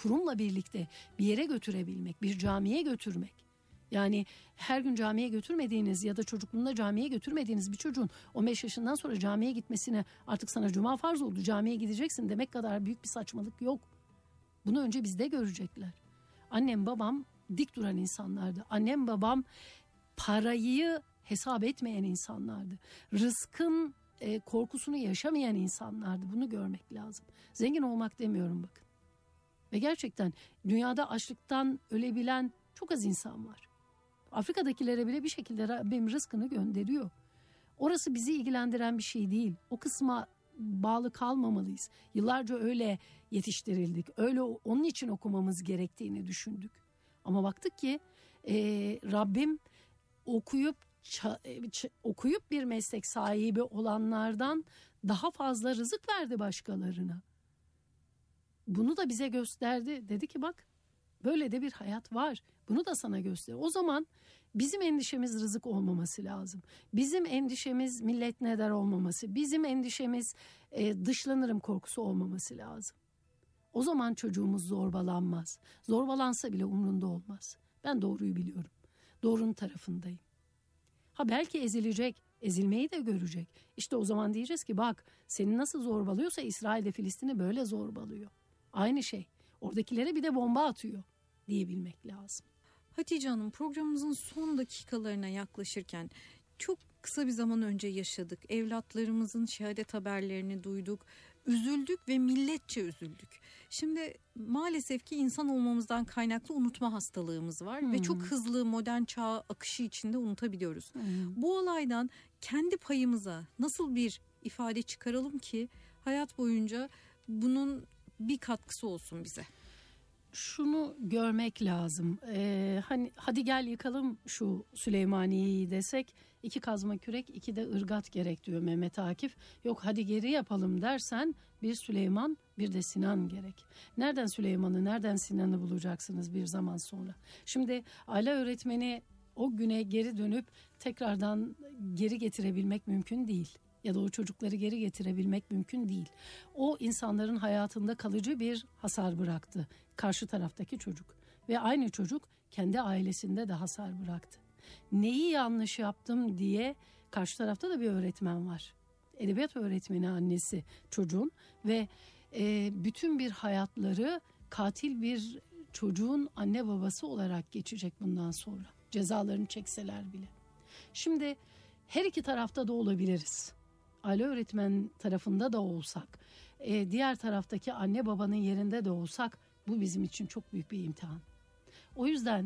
kurumla birlikte bir yere götürebilmek, bir camiye götürmek. Yani her gün camiye götürmediğiniz ya da çocukluğunda camiye götürmediğiniz bir çocuğun 15 yaşından sonra camiye gitmesine, artık sana cuma farz oldu, camiye gideceksin demek kadar büyük bir saçmalık yok. Bunu önce bizde görecekler. Annem babam dik duran insanlardı. Annem babam parayı hesap etmeyen insanlardı. Rızkın korkusunu yaşamayan insanlardı. Bunu görmek lazım. Zengin olmak demiyorum bakın. Ve gerçekten dünyada açlıktan ölebilen çok az insan var. Afrika'dakilere bile bir şekilde Rabbim rızkını gönderiyor. Orası bizi ilgilendiren bir şey değil. O kısma bağlı kalmamalıyız. Yıllarca öyle yetiştirildik. Öyle onun için okumamız gerektiğini düşündük. Ama baktık ki Rabbim okuyup bir meslek sahibi olanlardan daha fazla rızık verdi başkalarına. Bunu da bize gösterdi. Dedi ki bak, böyle de bir hayat var. Bunu da sana göster. O zaman bizim endişemiz rızık olmaması lazım. Bizim endişemiz millet ne der olmaması. Bizim endişemiz dışlanırım korkusu olmaması lazım. O zaman çocuğumuz zorbalanmaz. Zorbalansa bile umrunda olmaz. Ben doğruyu biliyorum. Doğrunun tarafındayım. Ha belki ezilecek, ezilmeyi de görecek. İşte o zaman diyeceğiz ki bak, seni nasıl zorbalıyorsa İsrail de Filistin'i böyle zorbalıyor. Aynı şey. Oradakilere bir de bomba atıyor diyebilmek lazım. Hatice Hanım, programımızın son dakikalarına yaklaşırken çok kısa bir zaman önce yaşadık. Evlatlarımızın şehadet haberlerini duyduk. Üzüldük ve milletçe üzüldük. Şimdi maalesef ki insan olmamızdan kaynaklı unutma hastalığımız var. Ve çok hızlı modern çağ akışı içinde unutabiliyoruz. Bu olaydan kendi payımıza nasıl bir ifade çıkaralım ki hayat boyunca bunun bir katkısı olsun bize? Şunu görmek lazım. Hani hadi gel yıkalım şu Süleymaniye'yi desek 2 kazma kürek 2 de ırgat gerek diyor Mehmet Akif. Yok hadi geri yapalım dersen bir Süleyman bir de Sinan gerek. Nereden Süleyman'ı nereden Sinan'ı bulacaksınız bir zaman sonra? Şimdi aile öğretmeni o güne geri dönüp tekrardan geri getirebilmek mümkün değil. Ya da o çocukları geri getirebilmek mümkün değil. O insanların hayatında kalıcı bir hasar bıraktı karşı taraftaki çocuk. Ve aynı çocuk kendi ailesinde de hasar bıraktı. Neyi yanlış yaptım diye karşı tarafta da bir öğretmen var. Edebiyat öğretmeni annesi çocuğun ve bütün bir hayatları katil bir çocuğun anne babası olarak geçecek bundan sonra. Cezalarını çekseler bile. Şimdi her iki tarafta da olabiliriz. Aile öğretmen tarafında da olsak, diğer taraftaki anne babanın yerinde de olsak bu bizim için çok büyük bir imtihan. O yüzden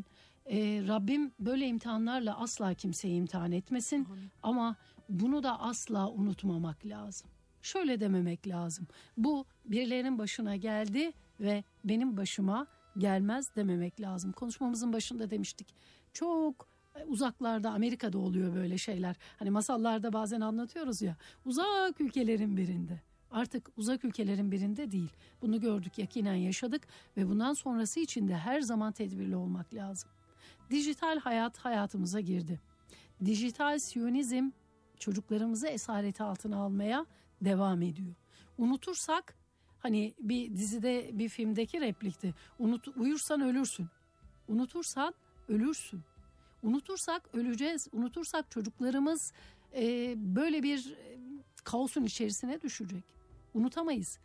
Rabbim böyle imtihanlarla asla kimseyi imtihan etmesin. Ama bunu da asla unutmamak lazım. Şöyle dememek lazım. Bu birilerinin başına geldi ve benim başıma gelmez dememek lazım. Konuşmamızın başında demiştik. Çok uzaklarda, Amerika'da oluyor böyle şeyler. Hani masallarda bazen anlatıyoruz ya, uzak ülkelerin birinde. Artık uzak ülkelerin birinde değil. Bunu gördük, yakinen yaşadık ve bundan sonrası için de her zaman tedbirli olmak lazım. Dijital hayat hayatımıza girdi. Dijital Siyonizm çocuklarımızı esareti altına almaya devam ediyor. Unutursak, hani bir dizide, bir filmdeki replikti. Uyursan ölürsün. Unutursan ölürsün. Unutursak öleceğiz. Unutursak çocuklarımız böyle bir kaosun içerisine düşecek. Unutamayız.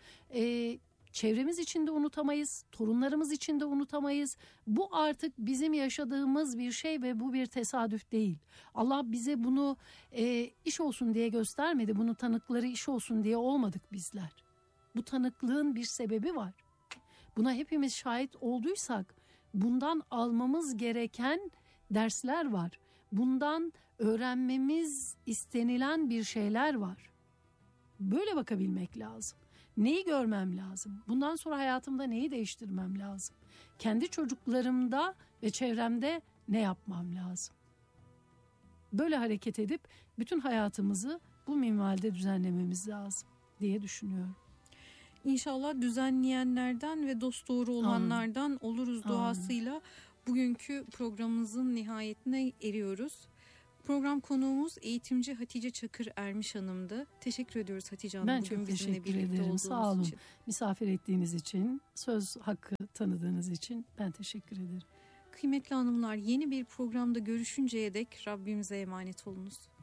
Çevremiz için de unutamayız. Torunlarımız için de unutamayız. Bu artık bizim yaşadığımız bir şey ve bu bir tesadüf değil. Allah bize bunu iş olsun diye göstermedi. Bunun tanıkları iş olsun diye olmadık bizler. Bu tanıklığın bir sebebi var. Buna hepimiz şahit olduysak bundan almamız gereken dersler var. Bundan öğrenmemiz istenilen bir şeyler var. Böyle bakabilmek lazım. Neyi görmem lazım? Bundan sonra hayatımda neyi değiştirmem lazım? Kendi çocuklarımda ve çevremde ne yapmam lazım? Böyle hareket edip bütün hayatımızı bu minvalde düzenlememiz lazım diye düşünüyorum. İnşallah düzenleyenlerden ve dosdoğru olanlardan oluruz duasıyla bugünkü programımızın nihayetine eriyoruz. Program konuğumuz eğitimci Hatice Çakır Ermiş Hanım'dı. Teşekkür ediyoruz Hatice Hanım. Ben Bugün çok bizimle teşekkür birlikte ederim. olduğunuz Sağ olun. için. Misafir ettiğiniz için, söz hakkı tanıdığınız için ben teşekkür ederim. Kıymetli hanımlar, yeni bir programda görüşünceye dek Rabbimize emanet olunuz.